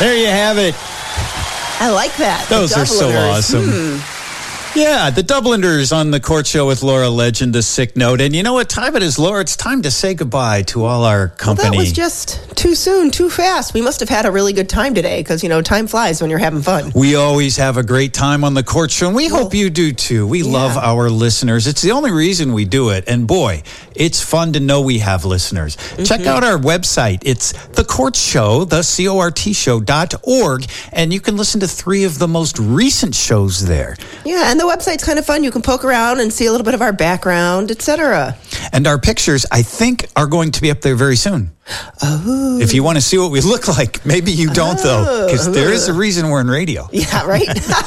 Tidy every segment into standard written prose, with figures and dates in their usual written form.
There you have it. I like that. Those are so awesome. Yeah, the Dubliners on the Court Show with Laura Legend, A Sick Note. And you know what time it is, Laura? It's time to say goodbye to all our company. Well, that was just too soon, too fast. We must have had a really good time today because, time flies when you're having fun. We always have a great time on the Court Show, and we hope you do too. We love our listeners. It's the only reason we do it. And boy, it's fun to know we have listeners. Check out our website. It's The Court Show, the CORTshow.org, and you can listen to 3 of the most recent shows there. Yeah, and the website's kind of fun. You can poke around and see a little bit of our background, etc. And our pictures, I think, are going to be up there very soon. Oh. If you want to see what we look like, maybe you don't, though, because there is a reason we're in radio. Yeah, right?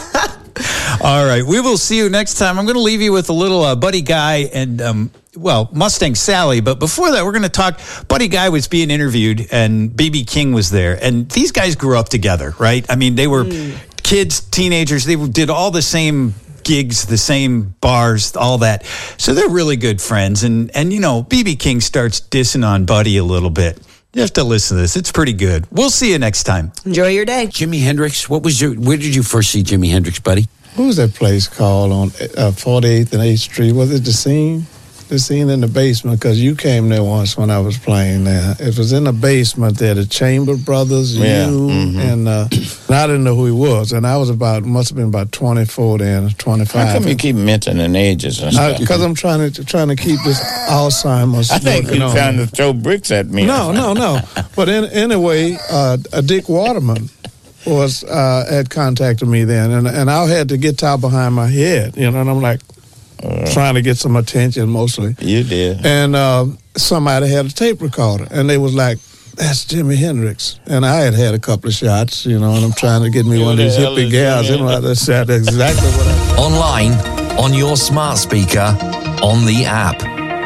All right, we will see you next time. I'm going to leave you with a little Buddy Guy and, Mustang Sally. But before that, we're going to talk. Buddy Guy was being interviewed, and B.B. King was there. And these guys grew up together, right? I mean, they were kids, teenagers. They did all the same gigs, the same bars, all that. So they're really good friends. And B.B. King starts dissing on Buddy a little bit. You have to listen to this. It's pretty good. We'll see you next time. Enjoy your day. Jimi Hendrix, where did you first see Jimi Hendrix, buddy? What was that place called on 48th and 8th Street? Was it the Scene? The Scene in the basement, because you came there once when I was playing there. It was in the basement there, the Chamber Brothers, and I didn't know who he was. And I was must have been about 24 then, 25. How come you keep mentioning ages and stuff? Because I'm trying to keep this Alzheimer's. I think you're trying to throw bricks at me. No. But anyway, Dick Waterman had contacted me then, and I had the guitar behind my head, and I'm like, trying to get some attention mostly. You did. And somebody had a tape recorder, and they was like, that's Jimi Hendrix. And I had a couple of shots, and I'm trying to get me one of these hippie gals. That's exactly what I... Online, on your smart speaker, on the app.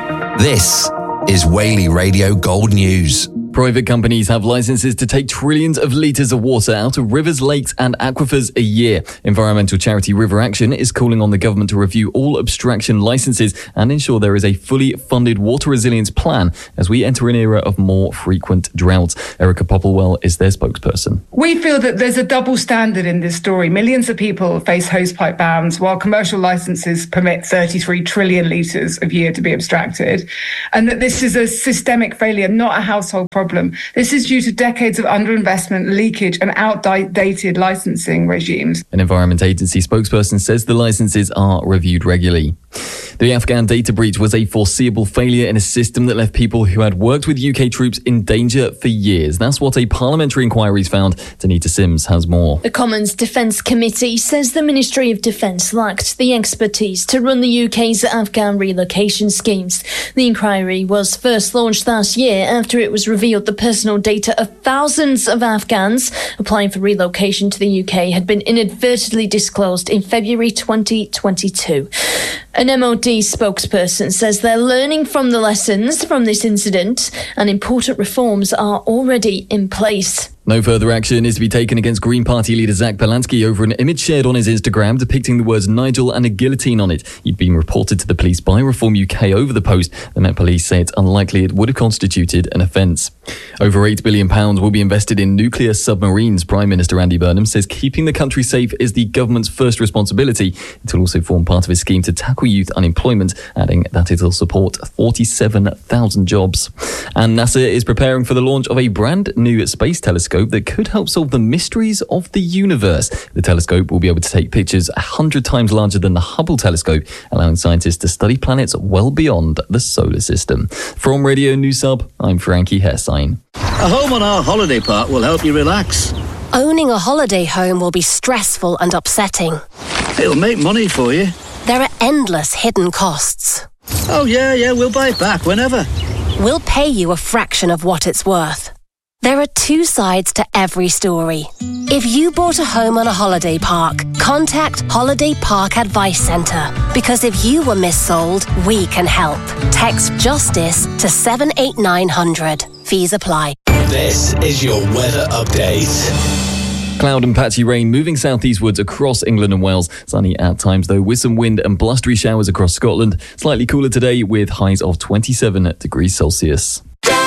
This is Whaley Radio Gold News. Private companies have licenses to take trillions of litres of water out of rivers, lakes and aquifers a year. Environmental charity River Action is calling on the government to review all abstraction licenses and ensure there is a fully funded water resilience plan as we enter an era of more frequent droughts. Erica Popplewell is their spokesperson. We feel that there's a double standard in this story. Millions of people face hosepipe bans while commercial licenses permit 33 trillion litres of year to be abstracted. And that this is a systemic failure, not a household problem. This is due to decades of underinvestment, leakage and outdated licensing regimes. An Environment Agency spokesperson says the licenses are reviewed regularly. The Afghan data breach was a foreseeable failure in a system that left people who had worked with UK troops in danger for years. That's what a parliamentary inquiry's found. Danita Sims has more. The Commons Defence Committee says the Ministry of Defence lacked the expertise to run the UK's Afghan relocation schemes. The inquiry was first launched last year after it was revealed the personal data of thousands of Afghans applying for relocation to the UK had been inadvertently disclosed in February 2022. An MOD spokesperson says they're learning from the lessons from this incident and important reforms are already in place. No further action is to be taken against Green Party leader Zach Belansky over an image shared on his Instagram depicting the words Nigel and a guillotine on it. He'd been reported to the police by Reform UK over the post. The Met Police say it's unlikely it would have constituted an offence. Over £8 billion will be invested in nuclear submarines. Prime Minister Andy Burnham says keeping the country safe is the government's first responsibility. It will also form part of his scheme to tackle youth unemployment, adding that it will support 47,000 jobs. And NASA is preparing for the launch of a brand new space telescope that could help solve the mysteries of the universe. The telescope will be able to take pictures 100 times larger than the Hubble telescope, allowing scientists to study planets well beyond the solar system. From Radio News Hub, I'm Frankie Hessine. A home on our holiday park will help you relax. Owning a holiday home will be stressful and upsetting. It'll make money for you. There are endless hidden costs. Oh, yeah, we'll buy it back whenever. We'll pay you a fraction of what it's worth. There are two sides to every story. If you bought a home on a holiday park, contact Holiday Park Advice Centre. Because if you were missold, we can help. Text JUSTICE to 78900. Fees apply. This is your weather update. Cloud and patchy rain moving southeastwards across England and Wales. Sunny at times though, with some wind and blustery showers across Scotland. Slightly cooler today with highs of 27 degrees Celsius.